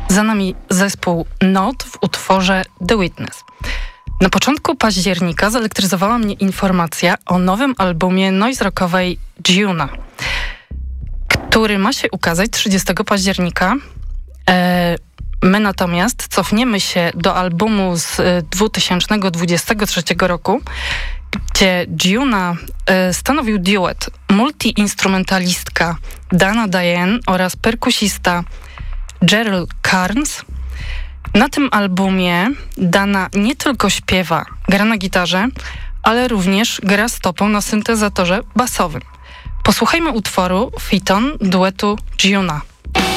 Za nami zespół Not w utworze The Witness. Na początku października zelektryzowała mnie informacja o nowym albumie noise rockowej Djuna, który ma się ukazać 30 października. My natomiast cofniemy się do albumu z 2023 roku, gdzie Djuna stanowił duet multiinstrumentalistka Dana Diane oraz perkusista Gerald Carnes. Na tym albumie Dana nie tylko śpiewa, gra na gitarze, ale również gra stopą na syntezatorze basowym. Posłuchajmy utworu Phaeton duetu Djuna.